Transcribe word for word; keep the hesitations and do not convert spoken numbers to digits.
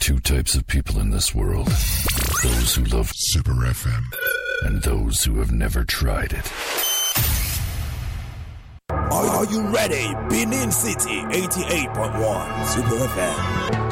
two types of people in this world. Those who love Super F M and those who have never tried it. Are, are you ready? Benin City, eighty-eight point one Super F M.